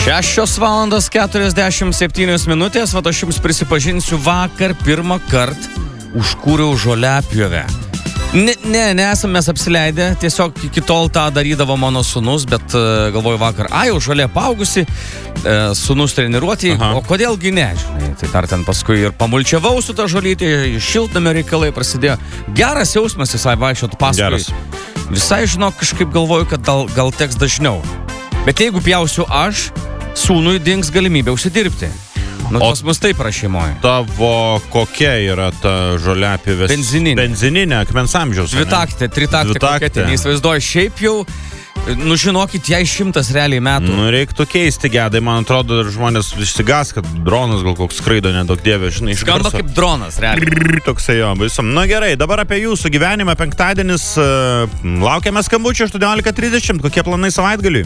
6:47, vat aš jums prisipažinsiu, vakar pirmą kartą užkūriau žoliapjovę. Nesam mes apsileidę, tiesiog iki tol tą darydavo mano sūnus, bet galvoju vakar, jau žolė paaugusi, sūnus treniruoti, o kodėlgi ne, žinai, tai dar ten paskui ir pamulčiavau su tą žolytį, šiltnamio reikalai prasidėjo. Geras jausmas visai vaikščiot paskui. Visai, žinok, kažkaip galvoju, kad gal teks dažniau. Bet jeigu pjausiu aš, sūnui dings galimybė užsidirbti. Pas mus taip yra šeimoje. Tavo kokia yra ta žoliapjovės? Benzininė, akmens amžiaus. Dvitaktė, tritaktė, kokia, neįsivaizduoju, šiaip jau, žinokit, jai 100 realiai metų. Reiktų keisti, Gedai, man atrodo, žmonės išsigas, kad dronas gal koks skraido, nedaug dievė, žinai, iš skamba kaip dronas, realiai. Toksai jo, visom. Gerai, dabar apie jūsų gyvenimą, penktadienis, laukiame skambučio 18:30, kokie planai savaitgaliui?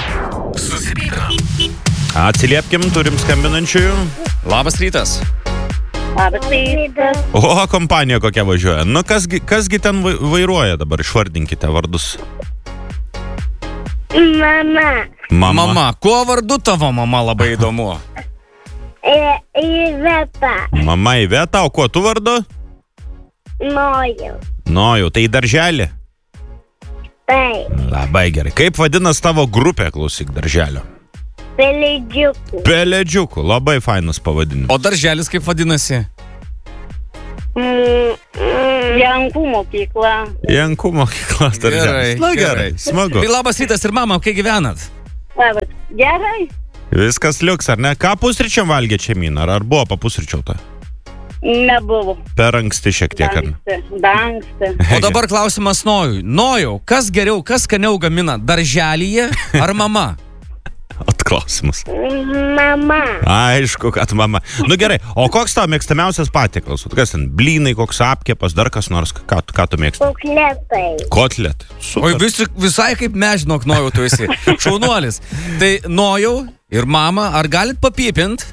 Atsiliepkim, turim skambinančiųjų. Labas rytas. Labas rytas. O, kompanija kokia važiuoja. Nu, kasgi ten vairuoja dabar, išvardinkite vardus. Mama. Kuo vardu tavo mama, labai įdomu? Iveta. Mama Iveta, o kuo tu vardu? Nojau, tai į darželį? Taip. Labai gerai. Kaip vadinas tavo grupė, klausyk, darželio? Pelėdžiukų, labai fainas pavadinimas. O darželis kaip vadinasi? Jankų mokykla. Jankų mokykla darželis. Gerai, smagu. Tai labas rytas ir mama, kaip gyvenat? Labas. Gerai. Viskas liuks, ar ne? Ką pusryčiam valgė šeimyna? Ar buvo papusryčiauta? Nebuvo. Per anksti šiek tiek, ar ne? Anksti. O dabar klausimas Nojau, kas geriau, kas skaniau gamina, darželyje ar mama? Atklausimas. Mama. Aišku, kad mama. Nu gerai, o koks tavo mėgstamiausias patiekalas? Kas ten, blynai, koks apkepas, dar kas nors? Ką tu mėgsti? Kotletai. Oi, visai kaip mes, žinok, Nojau, tu esi šaunuolis. Tai Nojau ir mama, ar galit papypint?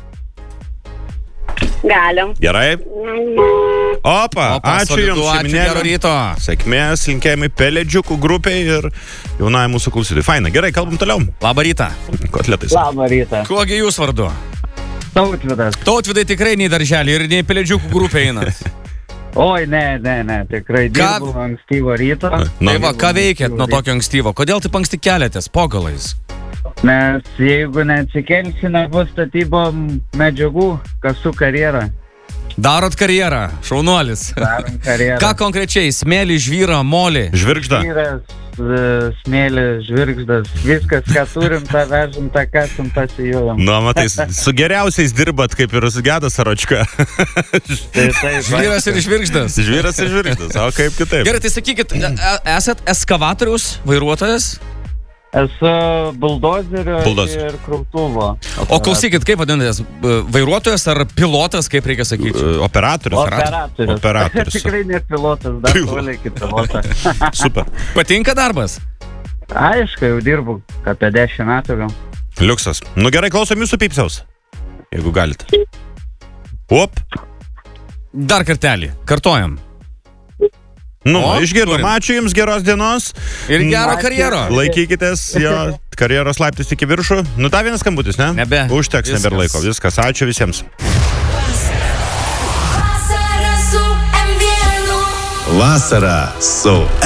Galim. Gerai. Opa, ačiū jums, gero ryto. Sėkmės, linkėjimai Pelėdžiukų grupiai ir jaunai mūsų klausytojai. Faina, gerai, kalbam toliau. Labą rytą. Kotletais. Labą rytą. Kuogi jūs vardu? Tautvydas. Tautvidai tikrai nei darželį ir nei Pelėdžiukų grupė einat. Oi, ne, tikrai dirbu ankstyvo ryto. Tai va, ką veikėt nuo tokio ankstyvo? Kodėl taip anksti keliatės po galais? Nes jeigu neatsikelsi, nebus statybom medžiagų, kasų karjerą. Darot karjerą, šaunuolis. Darom karjerą. Ką konkrečiai? Smėlį, žvyrą, molį? Žvirgždą. Žvyras, smėlis, žvirgždas. Viskas, ką turim, tą vežim, tą kasam, tą sijojam. Nu, matai, su geriausiais dirbat, kaip ir su Gedas Aročka. Žvyras ir žvirgždas. Žvyras ir žvirgždas, o kaip kitaip? Gerai, tai sakykit, esat eskavatorius, vairuotojas? Esu buldozerio ir krautuvo. O klausykit, kaip vadinatės? Vairuotojas ar pilotas, kaip reikia sakyti? Operatorius. Tikrai ne pilotas, dar toliai iki pilotą. Super. Patinka darbas? Aišku, jau dirbu apie 10 metų gal. Liuksas. Nu gerai, klausom jūsų pypsiaus, jeigu galite. Op. Dar kartelį, kartojam. Nu, išgirdom, ačiū jums, geros dienos. Ir gero karjero. Laikykitės jo karjeros laiptis iki viršų. Nu, ta vienas skambutis, ne? Nebe. Užteks, nebėr laiko. Viskas, ačiū visiems. Vasara su